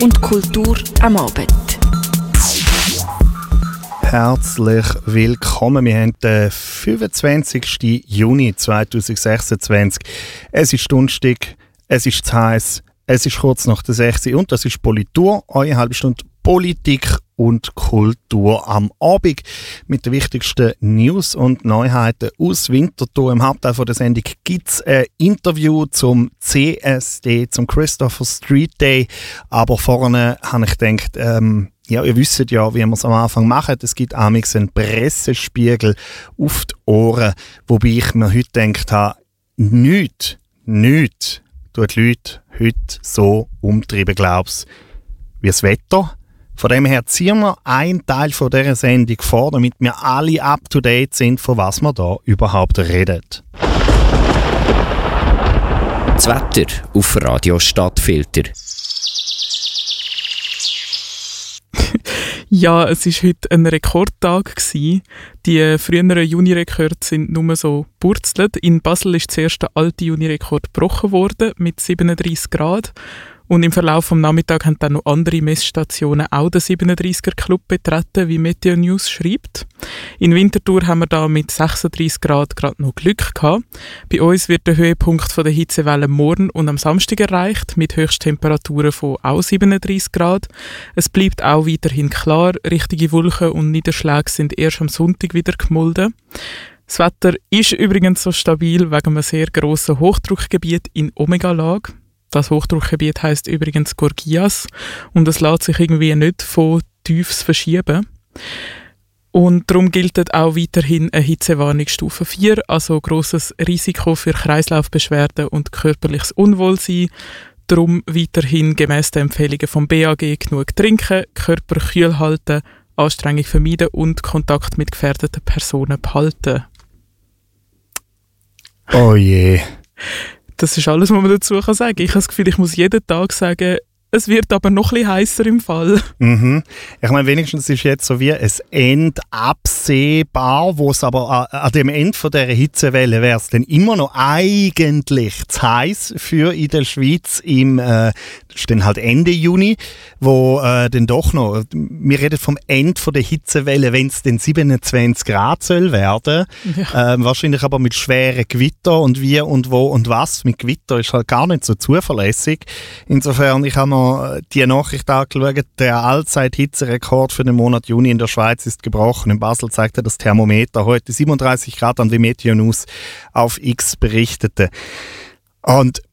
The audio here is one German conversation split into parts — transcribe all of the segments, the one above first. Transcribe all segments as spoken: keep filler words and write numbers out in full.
und Kultur am Abend. Herzlich willkommen. Wir haben den fünfundzwanzigsten Juni zweitausendsechsundzwanzig. Es ist Donnerstag, es ist zu heiß, es ist kurz nach der sechs und das ist Politur, eure halbe Stunde Politik und Kultur am Abend mit den wichtigsten News und Neuheiten aus Winterthur. Im Hauptteil der Sendung gibt es ein Interview zum C S D, zum Christopher Street Day. Aber vorne habe ich gedacht, ähm, ja, ihr wisst ja, wie wir es am Anfang machen. Es gibt amigs einen Pressespiegel auf die Ohren, wobei ich mir heute gedacht habe, nichts, nichts tut die Leute heute so umtreiben, glaubst du, wie das Wetter. Von dem her ziehen wir einen Teil von dieser Sendung vor, damit wir alle up-to-date sind, von was wir da überhaupt reden. Das Wetter auf Radio Stadtfilter. Ja, es war heute ein Rekordtag gewesen. Die früheren Juni-Rekorde sind nur so purzelt. In Basel ist zuerst der alte Juni-Rekord gebrochen worden mit siebenunddreissig Grad. Und im Verlauf des Nachmittags haben dann noch andere Messstationen auch den siebenunddreissiger Club betreten, wie Meteo News schreibt. In Winterthur haben wir da mit sechsunddreissig Grad gerade noch Glück gehabt. Bei uns wird der Höhepunkt der Hitzewelle morgen und am Samstag erreicht, mit Höchsttemperaturen von auch siebenunddreissig Grad. Es bleibt auch weiterhin klar, richtige Wolken und Niederschläge sind erst am Sonntag wieder gemolden. Das Wetter ist übrigens so stabil wegen einem sehr grossen Hochdruckgebiet in Omega-Lage. Das Hochdruckgebiet heisst übrigens Gorgias und es lässt sich irgendwie nicht von Tiefs verschieben. Und darum gilt auch weiterhin eine Hitzewarnungsstufe vier, also grosses Risiko für Kreislaufbeschwerden und körperliches Unwohlsein. Darum weiterhin gemäss den Empfehlungen vom B A G genug trinken, Körper kühl halten, Anstrengung vermeiden und Kontakt mit gefährdeten Personen behalten. Oh je. Das ist alles, was man dazu sagen kann. Ich habe das Gefühl, ich muss jeden Tag sagen, es wird aber noch ein bisschen heißer im Fall. Mhm. Ich meine, wenigstens ist jetzt so wie ein Ende absehbar, wo es aber an, an dem Ende von dieser Hitzewelle wäre es dann immer noch eigentlich zu heiß für in der Schweiz im, äh, das ist dann halt Ende Juni, wo äh, dann doch noch, wir reden vom Ende von der Hitzewelle, wenn es dann siebenundzwanzig Grad soll werden, ja. äh, wahrscheinlich aber mit schweren Gewitter und wie und wo und was. Mit Gewitter ist halt gar nicht so zuverlässig. Insofern, ich habe noch die Nachricht angeschaut, der Allzeit-Hitzerekord für den Monat Juni in der Schweiz ist gebrochen. In Basel zeigte das Thermometer heute siebenunddreißig Grad an, wie Meteo News auf X berichtete. Und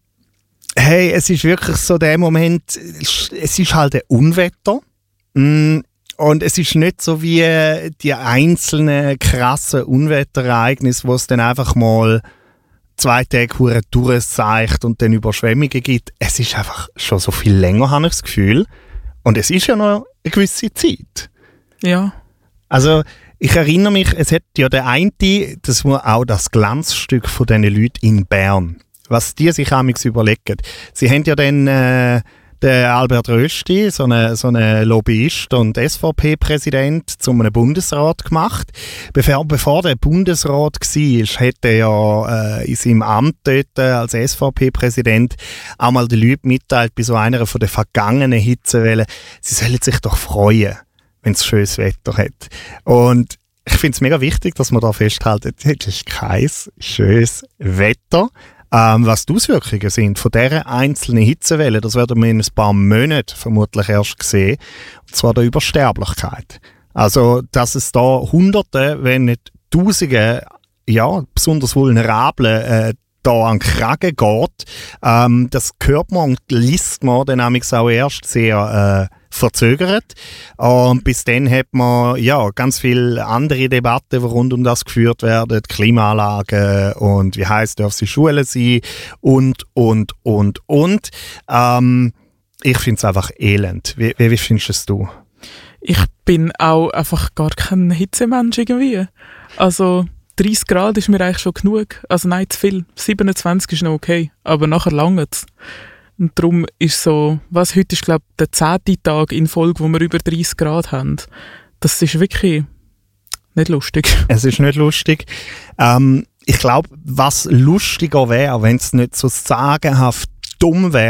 hey, es ist wirklich so der Moment, es ist halt ein Unwetter. Und es ist nicht so wie die einzelnen krassen Unwetterereignisse, wo es dann einfach mal zwei Tage durchseicht und dann Überschwemmungen gibt. Es ist einfach schon so viel länger, habe ich das Gefühl. Und es ist ja noch eine gewisse Zeit. Ja. Also, ich erinnere mich, es hat ja der eine, das war auch das Glanzstück von diesen Leuten in Bern. Was die sich amigs überlegen. Sie haben ja dann äh, den Albert Rösti, so einen so eine Lobbyist und S V P-Präsident, zu einem Bundesrat gemacht. Bevor, bevor der Bundesrat war, hat er ja äh, in seinem Amt dort als S V P-Präsident auch mal den Leuten mitteilt, bei so einer von den vergangenen Hitzewellen, sie sollen sich doch freuen, wenn es schönes Wetter hat. Und ich finde es mega wichtig, dass man da festhalten, es ist kein schönes Wetter. Ähm, was die Auswirkungen sind von dieser einzelnen Hitzewelle, das werden wir in ein paar Monaten vermutlich erst sehen. Und zwar der Übersterblichkeit. Also, dass es da Hunderte, wenn nicht Tausende, ja, besonders vulnerable, äh, da an den Kragen geht, ähm, das hört man und liest man dann auch erst sehr äh, verzögert. Und bis dann hat man ja, ganz viele andere Debatten, die rund um das geführt werden, Klimaanlagen und wie heisst, dürfen sie Schulen sein und, und, und, und. Ähm, ich finde es einfach elend. Wie, wie, wie findest du es? Ich bin auch einfach gar kein Hitzemensch irgendwie. Also dreißig Grad ist mir eigentlich schon genug. Also nein, zu viel. siebenundzwanzig ist noch okay, aber nachher langt es. Und darum ist so, was heute ist, glaube ich, der zehnte Tag in Folge, wo wir über dreißig Grad haben. Das ist wirklich nicht lustig. Es ist nicht lustig. Ähm, ich glaube, was lustiger wäre, wenn es nicht so sagenhaft dumm wäre,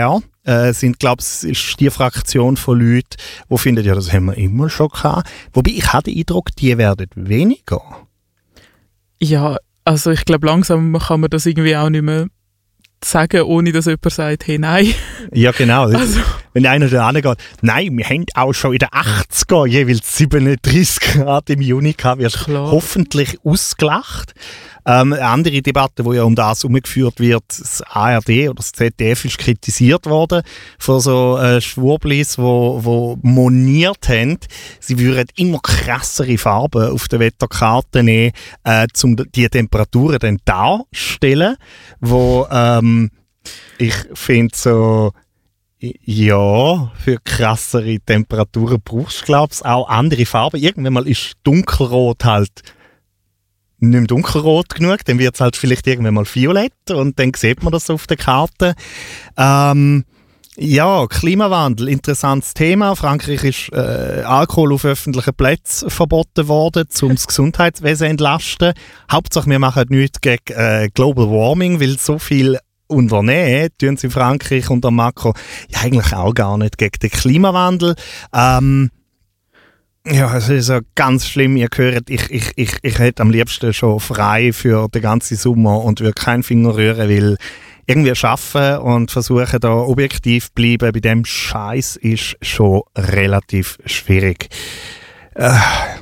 äh, sind, glaube ich, ist die Fraktion von Leuten, die finden, ja, das haben wir immer schon gehabt. Wobei, ich habe den Eindruck, die werden weniger. Ja, also ich glaube, langsam kann man das irgendwie auch nicht mehr sagen, ohne dass jemand sagt, hey, nein. Ja, genau. Also. Wenn einer da angeht, nein, wir haben auch schon in den achtziger jeweils siebenunddreißig Grad im Juni gehabt, wird Klar. hoffentlich ausgelacht. Ähm, eine andere Debatte, die ja um das herumgeführt wird, das A R D oder das Z D F ist kritisiert worden von so äh, Schwurblis, wo, wo moniert haben, sie würden immer krassere Farben auf der Wetterkarte nehmen, äh, um die Temperaturen dann darstellen, wo ähm, ich finde so, ja, für krassere Temperaturen brauchst du, glaube ich, auch andere Farben. Irgendwann mal ist Dunkelrot halt nicht mehr dunkelrot genug, dann wird es halt vielleicht irgendwann mal violett und dann sieht man das auf der Karte. Ähm, ja, Klimawandel, interessantes Thema. Frankreich ist äh, Alkohol auf öffentlichen Plätzen verboten worden, um das Gesundheitswesen zu entlasten. Hauptsache, wir machen nichts gegen äh, Global Warming, weil so viel unternehmen tun sie in Frankreich unter Macron ja eigentlich auch gar nicht gegen den Klimawandel. Ähm, Ja, es ist ja ganz schlimm. Ihr hört, ich, ich, ich, ich hätte am liebsten schon frei für den ganzen Sommer und würde keinen Finger rühren, weil irgendwie arbeiten und versuchen, da objektiv zu bleiben bei dem Scheiß ist schon relativ schwierig. Äh.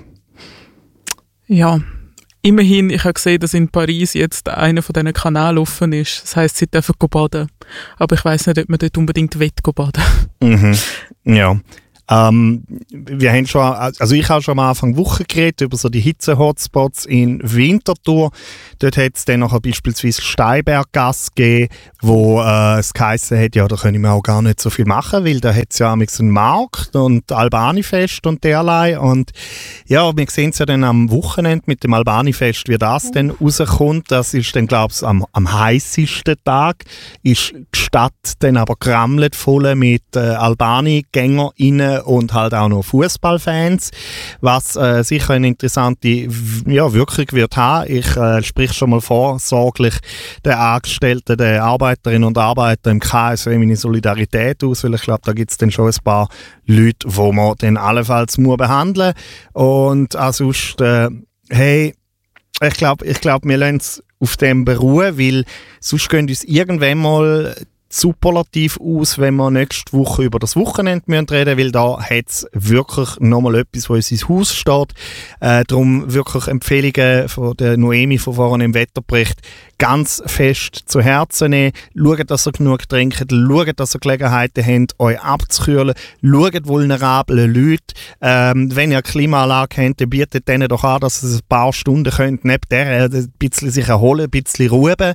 Ja, immerhin, ich habe gesehen, dass in Paris jetzt einer von diesen Kanälen offen ist. Das heisst, sie dürfen baden. Aber ich weiss nicht, ob man dort unbedingt baden will. Mhm. Ja. Ähm, wir haben schon, also ich habe schon am Anfang der Woche geredet über so die Hitze-Hotspots in Winterthur. Dort hat es dann noch beispielsweise Steinberggasse gegeben, wo äh, es geheissen hat, ja, da können wir auch gar nicht so viel machen, weil da hat es ja einen Markt und Albani-Fest und derlei. Und ja, wir sehen es ja dann am Wochenende mit dem Albani-Fest, wie das dann rauskommt. Das ist dann, glaube ich, am, am heißesten Tag. Ist die Stadt dann aber gerammelt voll mit äh, Albani-GängerInnen und halt auch noch Fußballfans, was äh, sicher eine interessante ja, Wirkung wird haben. Ich äh, sprich schon mal vorsorglich den Angestellten, den Arbeiterinnen und Arbeitern im K S W meine Solidarität aus, weil ich glaube, da gibt es dann schon ein paar Leute, die man dann allenfalls muss behandeln muss. Und ansonsten, äh, hey, ich glaube, ich glaub, wir lassen es auf dem beruhen, weil sonst gehen uns irgendwann mal superlativ aus, wenn wir nächste Woche über das Wochenende reden müssen, weil da hat es wirklich nochmal etwas, wo uns ins Haus steht. Äh, darum wirklich Empfehlungen von der Noemi von vorhin im Wetterbericht ganz fest zu Herzen nehmen. Schaut, dass ihr genug trinkt, schaut, dass ihr Gelegenheiten habt, euch abzukühlen, schaut vulnerable Leute. Ähm, wenn ihr eine Klimaanlage habt, dann bietet denen doch an, dass ihr ein paar Stunden könnt, neben der ein bisschen sich erholen, ein bisschen ruhen.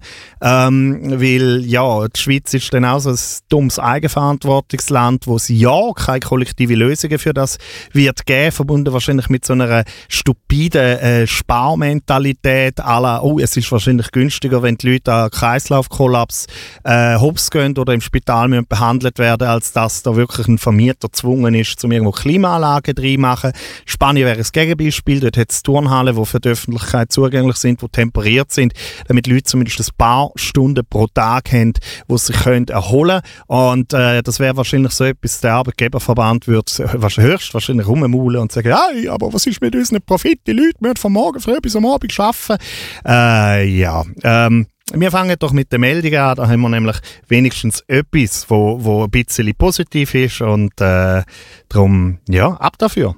Ähm, weil, ja, die Schweiz ist dann auch so ein dummes Eigenverantwortungsland, wo es ja keine kollektive Lösungen für das wird geben, verbunden wahrscheinlich mit so einer stupiden äh, Sparmentalität à la, oh, es ist wahrscheinlich günstiger, wenn die Leute an Kreislaufkollaps äh, hops gehen oder im Spital müssen behandelt werden, als dass da wirklich ein Vermieter gezwungen ist, um irgendwo Klimaanlagen reinmachen. Spanien wäre das Gegenbeispiel. Dort hat es Turnhallen, die für die Öffentlichkeit zugänglich sind, die temperiert sind, damit Leute zumindest ein paar Stunden pro Tag haben, wo sie sich können erholen können. Und äh, das wäre wahrscheinlich so etwas, der Arbeitgeberverband würde höchstwahrscheinlich rummaulen und sagen, hey, aber was ist mit unseren Profit? Die Leute müssen von morgen früh bis am Abend arbeiten. Äh, ja, ähm, wir fangen doch mit der Meldung an. Da haben wir nämlich wenigstens etwas, wo, wo ein bisschen positiv ist. Und äh, darum, ja, ab dafür.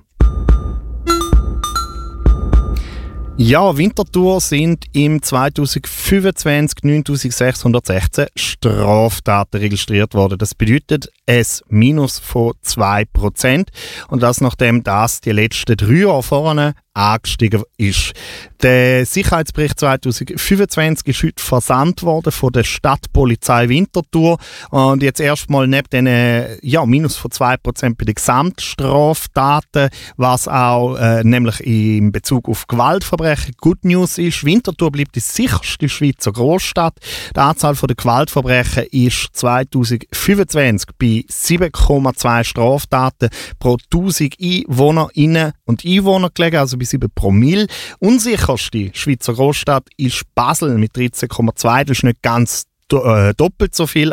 Ja, Winterthur sind im zweitausendfünfundzwanzig neuntausendsechshundertsechzehn Straftaten registriert worden. Das bedeutet ein Minus von zwei Prozent. Und das nachdem das die letzten drei Jahre vorne angestiegen ist. Der Sicherheitsbericht zweitausendfünfundzwanzig ist heute versandt worden von der Stadtpolizei Winterthur und jetzt erstmal neben den ja, Minus von zwei Prozent bei den Gesamtstraftaten, was auch äh, nämlich in Bezug auf Gewaltverbrechen Good News ist. Winterthur bleibt die sicherste Schweizer Großstadt. Die Anzahl der Gewaltverbrechen ist zweitausendfünfundzwanzig bei sieben Komma zwei Straftaten pro tausend Einwohnerinnen und Einwohner gelegen, also bei sieben Promille. Unsicherste Schweizer Großstadt ist Basel mit dreizehn Komma zwei. Das ist nicht ganz do, äh, doppelt so viel, aber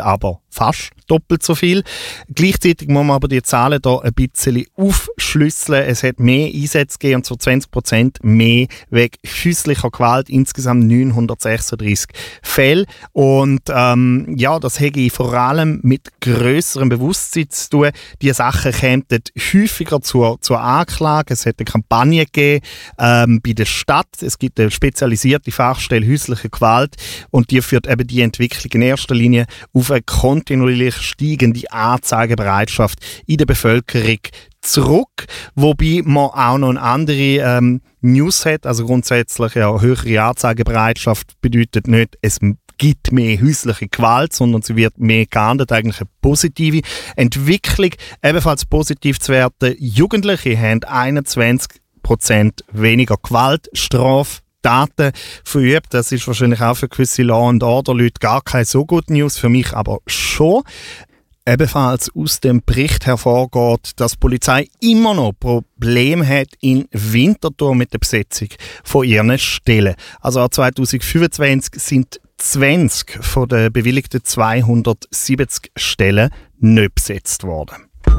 fast doppelt so viel. Gleichzeitig muss man aber die Zahlen hier ein bisschen aufschlüsseln. Es hat mehr Einsätze gegeben, und zwar zwanzig Prozent mehr wegen häuslicher Gewalt, insgesamt neunhundertsechsunddreissig Fälle. Und ähm, ja, das hätte vor allem mit grösserem Bewusstsein zu tun. Diese Sachen kämen häufiger zur, zur Anklage. Es hat eine Kampagne gegeben ähm, bei der Stadt. Es gibt eine spezialisierte Fachstelle häusliche Gewalt und die führt eben die Entwicklung in erster Linie auf eine kontinuierlich steigende Anzeigebereitschaft in der Bevölkerung zurück, wobei man auch noch eine andere ähm, News hat. Also grundsätzlich ja, höhere Anzeigebereitschaft bedeutet nicht, es gibt mehr häusliche Gewalt, sondern sie wird mehr geahndet, eigentlich eine positive Entwicklung. Ebenfalls positiv zu werten, Jugendliche haben einundzwanzig Prozent weniger Gewaltstrafe Daten verübt. Das ist wahrscheinlich auch für gewisse Law and Order Leute gar keine so gute News, für mich aber schon. Ebenfalls aus dem Bericht hervorgeht, dass die Polizei immer noch Probleme hat in Winterthur mit der Besetzung von ihren Stellen. Also auch zwanzig fünfundzwanzig sind zwanzig von den bewilligten zweihundertsiebzig Stellen nicht besetzt worden.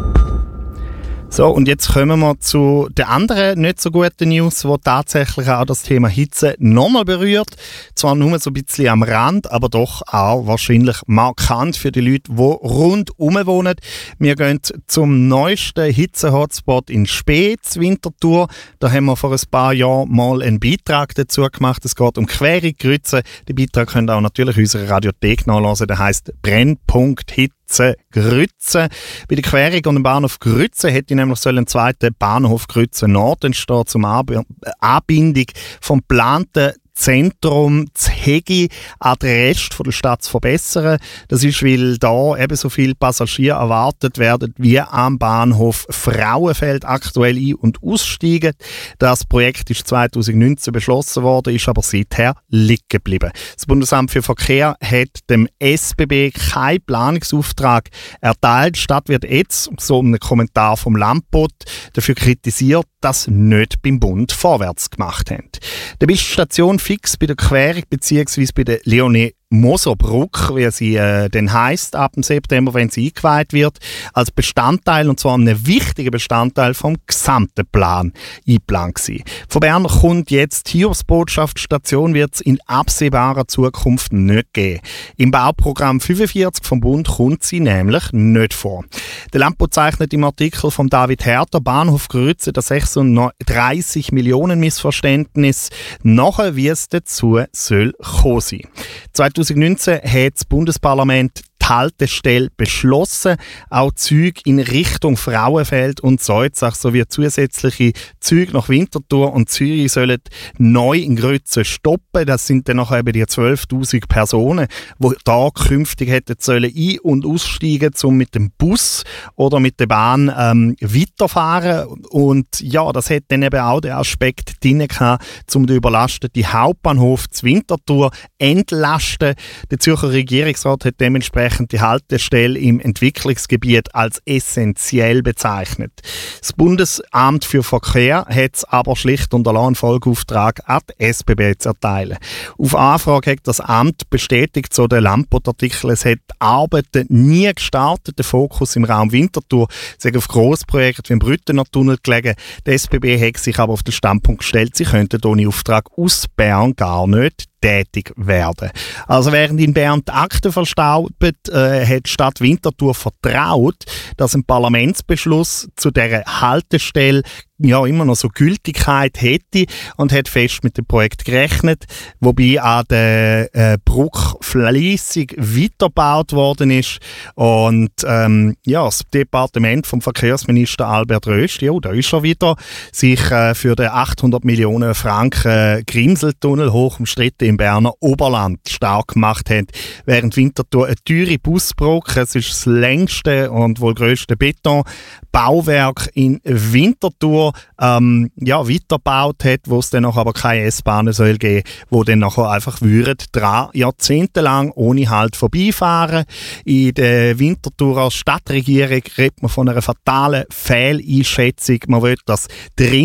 So, und jetzt kommen wir zu der anderen nicht so guten News, die tatsächlich auch das Thema Hitze nochmal berührt. Zwar nur so ein bisschen am Rand, aber doch auch wahrscheinlich markant für die Leute, die rundherum wohnen. Wir gehen zum neuesten Hitze-Hotspot in Speetz, Winterthur. Da haben wir vor ein paar Jahren mal einen Beitrag dazu gemacht. Es geht um Querung Grütze. Den Beitrag könnt ihr auch natürlich in unserer Radiothek nachlesen. Der heisst Brennpunkt Hitze Grütze. Bei der Querung und dem Bahnhof Grütze hätte nämlich soll ein zweiter Bahnhof Grütze Nord entstehen zum Anb- Anbindung vom geplanten Zentrum Zhegi an den Rest der Stadt zu verbessern. Das ist, weil da ebenso viele Passagiere erwartet werden wie am Bahnhof Frauenfeld aktuell ein- und aussteigen. Das Projekt ist zwanzig neunzehn beschlossen worden, ist aber seither liegen geblieben. Das Bundesamt für Verkehr hat dem S B B keinen Planungsauftrag erteilt. Die Stadt wird jetzt, so einem Kommentar vom Landbot, dafür kritisiert, dass sie nicht beim Bund vorwärts gemacht haben. Dabei ist die Station fix bei der Querung bzw. bei der Leonie-Moser-Brücke, wie sie äh, dann heisst, ab dem September, wenn sie eingeweiht wird, als Bestandteil, und zwar ein wichtiger Bestandteil vom gesamten Plan eingeplant gewesen. Von Bern kommt jetzt die Hiobsbotschaft, die Station wird es in absehbarer Zukunft nicht geben. Im Bauprogramm fünfundvierzig vom Bund kommt sie nämlich nicht vor. Der Landbot zeichnet im Artikel von David Herter Bahnhof Grütze das sechsunddreißig Millionen Missverständnis nachher, wie es dazu soll kommen sein. zwanzig neunzehn hat das Bundesparlament die Haltestelle beschlossen, auch Züge in Richtung Frauenfeld und Salzach sowie zusätzliche Züge nach Winterthur und Zürich sollen neu in Grütze stoppen. Das sind dann nachher eben die zwölftausend Personen, die da künftig hätten sollen ein- und aussteigen, um mit dem Bus oder mit der Bahn ähm, weiterfahren. Und ja, das hat dann eben auch den Aspekt drin gehabt, um den überlasteten Hauptbahnhof zu Winterthur entlasten. Der Zürcher Regierungsrat hat dementsprechend die Haltestelle im Entwicklungsgebiet als essentiell bezeichnet. Das Bundesamt für Verkehr hat es aber schlicht unter einen Folgeauftrag an die S B B zu erteilen. Auf Anfrage hat das Amt bestätigt, so der Landbot-Artikel, es hat Arbeiten nie gestartet. Der Fokus im Raum Winterthur sei auf Grossprojekte wie im Brüttener Tunnel gelegen. Die S B B hat sich aber auf den Standpunkt gestellt, sie könnten ohne Auftrag aus Bern gar nicht tätig werden. Also während in Bern die Akten verstauben, äh, hat die Stadt Winterthur vertraut, dass ein Parlamentsbeschluss zu dieser Haltestelle ja immer noch so Gültigkeit hätte und hat fest mit dem Projekt gerechnet, wobei an der äh, Brücke fleissig weitergebaut worden ist und ähm, ja, das Departement vom Verkehrsminister Albert Rösti, ja, da ist er wieder, sich äh, für den achthundert Millionen Franken Grimseltunnel hoch umstritten im Berner Oberland stark gemacht hat, während Winterthur eine teure Busbrücke, es ist das längste und wohl grösste Betonbauwerk in Winterthur, ähm, ja, weitergebaut hat, wo es dann noch aber keine S-Bahnen soll geben, wo dann nachher einfach würden dran jahrzehntelang ohne Halt vorbeifahren. In der Winterthurer Stadtregierung redet man von einer fatalen Fehleinschätzung. Man will das dringend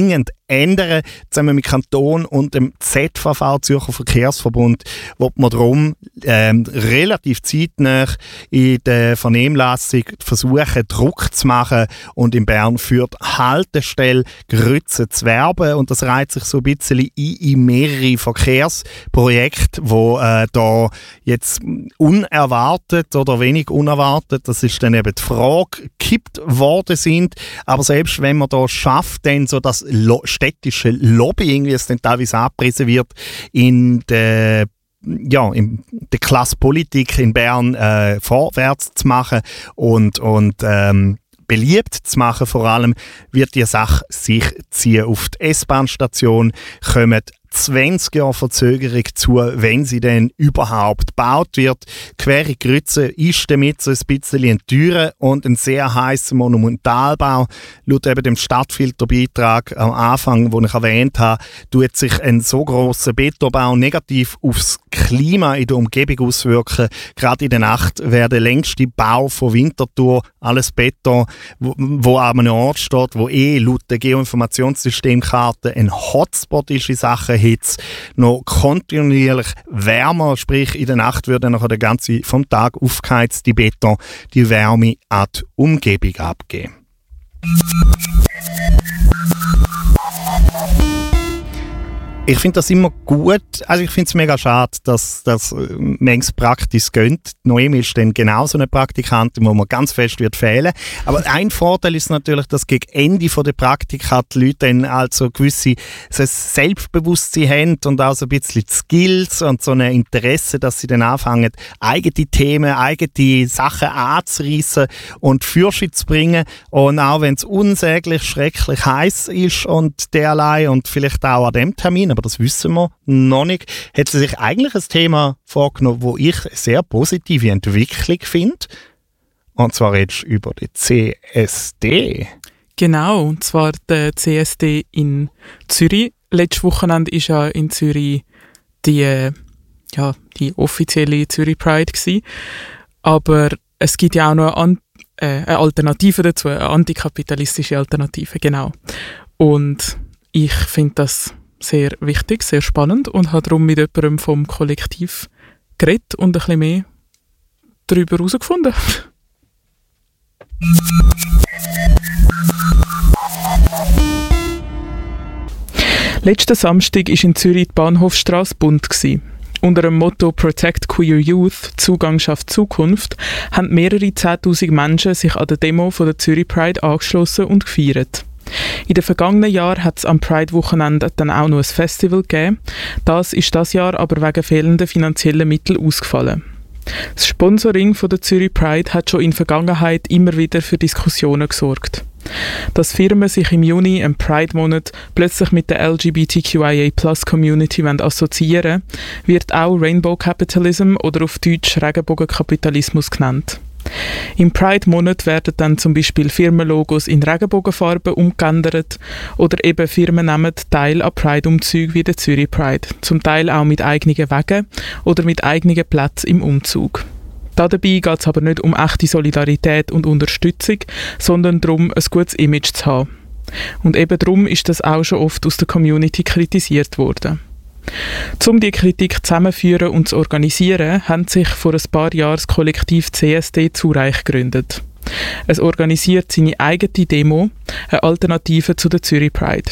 ändern. Zusammen mit Kanton und dem Z V V, Zürcher Verkehrsverbund, wo man darum ähm, relativ zeitnah in der Vernehmlassung versuchen, Druck zu machen und in Bern für die Haltestelle Grütze zu werben. Und das reiht sich so ein bisschen ein in mehrere Verkehrsprojekte, die äh, da jetzt unerwartet oder wenig unerwartet, das ist dann eben die Frage, gekippt worden sind. Aber selbst wenn man da schafft, dann so das Lo- städtische Lobbying, wie es dann teilweise abgepriesen wird, in der ja, in der Klasspolitik in Bern äh, vorwärts zu machen und, und ähm, beliebt zu machen, vor allem wird die Sache sich ziehen. Auf die S-Bahn-Station kommen zwanzig Jahre Verzögerung zu, wenn sie denn überhaupt gebaut wird. Quere Grütze ist damit so ein bisschen ein teurer und ein sehr heißer Monumentalbau. Laut eben dem Stadtfilterbeitrag am Anfang, den ich erwähnt habe, tut sich ein so grosser Betonbau negativ aufs Klima in der Umgebung auswirken. Gerade in der Nacht wäre der längste Bau von Winterthur, alles Beton, wo, wo an einem Ort steht, wo eh laut der Geoinformationssystemkarte ein Hotspot ist in Sachen Hitze, noch kontinuierlich wärmer, sprich in der Nacht würde nachher der ganze vom Tag aufgeheizte Beton die Wärme an die Umgebung abgeben. Ich finde das immer gut. Also ich finde es mega schade, dass das manches Praxis gönnt. Noemi ist dann genauso eine Praktikantin, wo man ganz fest wird fehlen. Aber ein Vorteil ist natürlich, dass gegen Ende der Praktika die Leute dann also gewisse so ein Selbstbewusstsein haben und auch so ein bisschen Skills und so ein Interesse, dass sie dann anfangen, eigene Themen, eigene Sachen anzureissen und Fürche zu bringen. Und auch wenn es unsäglich, schrecklich heiß ist und derlei und vielleicht auch an dem Termin, aber das wissen wir noch nicht, hat sie sich eigentlich ein Thema vorgenommen, wo ich eine sehr positive Entwicklung finde. Und zwar jetzt über die C S D. Genau, und zwar der C S D in Zürich. Letztes Wochenende war ja in Zürich die, ja, die offizielle Zürich Pride gewesen. Aber es gibt ja auch noch eine, äh, eine Alternative dazu, eine antikapitalistische Alternative, genau. Und ich finde das sehr wichtig, sehr spannend und habe darum mit jemandem vom Kollektiv geredet und ein bisschen mehr darüber herausgefunden. Letzten Samstag war in Zürich die Bahnhofstrasse bunt. Unter dem Motto «Protect Queer Youth – Zugang schafft Zukunft» haben mehrere zehntausend Menschen sich an der Demo von der Zürich Pride angeschlossen und gefeiert. In den vergangenen Jahren hat es am Pride-Wochenende dann auch noch ein Festival gegeben. Das ist das Jahr aber wegen fehlender finanzieller Mittel ausgefallen. Das Sponsoring von der Zürich Pride hat schon in der Vergangenheit immer wieder für Diskussionen gesorgt. Dass Firmen sich im Juni, im Pride-Monat, plötzlich mit der L G B T Q I A Plus Community assoziieren, wird auch Rainbow Capitalism oder auf Deutsch Regenbogenkapitalismus genannt. Im Pride-Monat werden dann zum Beispiel Firmenlogos in Regenbogenfarben umgeändert oder eben Firmen nehmen Teil an Pride-Umzügen wie der Zürich Pride, zum Teil auch mit eigenen Wegen oder mit eigenen Plätzen im Umzug. Dabei geht es aber nicht um echte Solidarität und Unterstützung, sondern darum, ein gutes Image zu haben. Und eben darum ist das auch schon oft aus der Community kritisiert worden. Um die Kritik zusammenzuführen und zu organisieren, haben sich vor ein paar Jahren das Kollektiv C S D Zurich gegründet. Es organisiert seine eigene Demo, eine Alternative zu der Zürich Pride.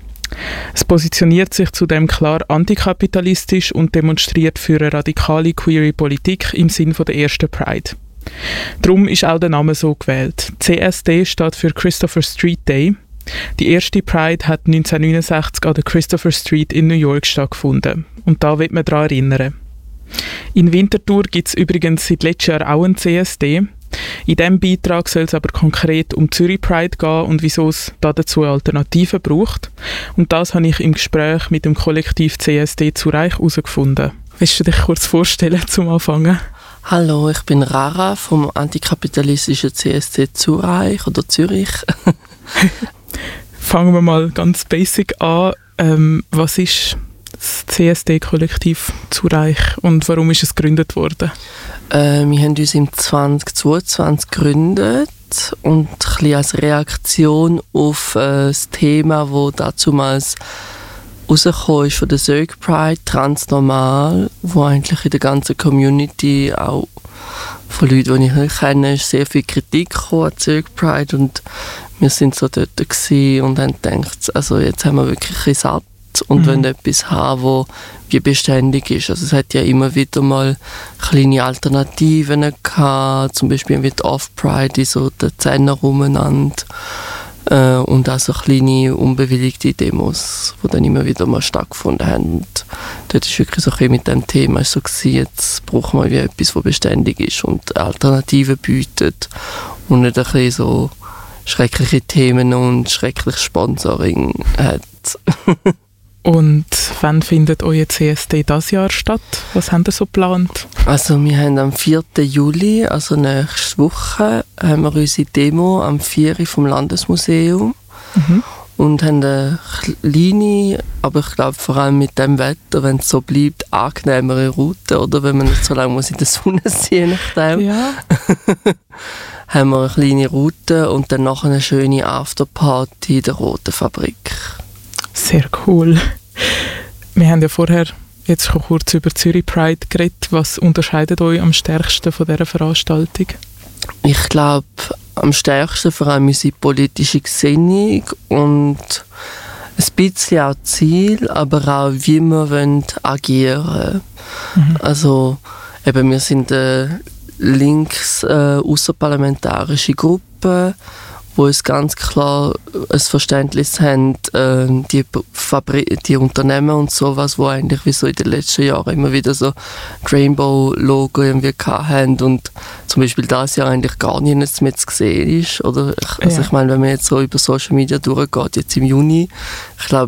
Es positioniert sich zudem klar antikapitalistisch und demonstriert für eine radikale queere Politik im Sinn der ersten Pride. Darum ist auch der Name so gewählt. C S D steht für Christopher Street Day. Die erste Pride hat neunzehnhundertneunundsechzig an der Christopher Street in New York stattgefunden. Und da wird man daran erinnern. In Winterthur gibt es übrigens seit letztem Jahr auch einen C S D. In diesem Beitrag soll es aber konkret um Zürich Pride gehen und wieso es da dazu Alternativen braucht. Und das habe ich im Gespräch mit dem Kollektiv C S D Zurich herausgefunden. Willst du dich kurz vorstellen zum Anfangen? Hallo, ich bin Rara vom antikapitalistischen C S D Zurich oder Zürich. Fangen wir mal ganz basic an. Ähm, was ist das C S D-Kollektiv Zurich und warum ist es gegründet worden? Äh, wir haben uns im zwanzig zweiundzwanzig gegründet und ein bisschen als Reaktion auf äh, das Thema, das dazumals rausgekommen ist von der Zög Pride, Transnormal, wo eigentlich in der ganzen Community, auch von Leuten, die ich nicht kenne, ist sehr viel Kritik gekommen an Zög Pride und wir sind so dort gewesen und haben gedacht, also jetzt haben wir wirklich ein bisschen satt und mhm. wollen etwas haben, wo wie beständig ist. Also es hat ja immer wieder mal kleine Alternativen gehabt, zum Beispiel mit Off-Pride, so der Zehner umeinander. Äh, und auch so kleine unbewilligte Demos, die dann immer wieder mal stattgefunden haben. Und dort war wirklich so ein bisschen mit dem Thema so gewesen, jetzt brauchen wir wie etwas, das beständig ist und Alternativen bietet und nicht ein bisschen so schreckliche Themen und schreckliches Sponsoring hat. Und wann findet euer C S D dieses Jahr statt? Was habt ihr so geplant? Also wir haben am vierten Juli, also nächste Woche, haben wir unsere Demo am vier vom Landesmuseum mhm. und haben eine kleine, aber ich glaube vor allem mit dem Wetter, wenn es so bleibt, angenehmere Route, oder wenn man nicht so lange muss in der Sonne sein muss, nachdem. Ja. haben wir eine kleine Route und dann noch eine schöne Afterparty in der Roten Fabrik. Sehr cool. Wir haben ja vorher jetzt schon kurz über Zürich Pride geredet. Was unterscheidet euch am stärksten von dieser Veranstaltung? Ich glaube, am stärksten vor allem unsere politische Gesinnung und ein bisschen auch Ziel, aber auch wie wir agieren wollen. Mhm. Also eben, wir sind eine links äh, außerparlamentarische Gruppe, wo uns ganz klar ein Verständnis haben, äh, die, Fabri- die Unternehmen und sowas, wo eigentlich wie so in den letzten Jahren immer wieder so Rainbow-Logo irgendwie hatten und zum Beispiel dieses Jahr eigentlich gar nichts mehr zu sehen ist. Oder? Also ja. Ich meine, wenn man jetzt so über Social Media durchgeht, jetzt im Juni, ich glaube,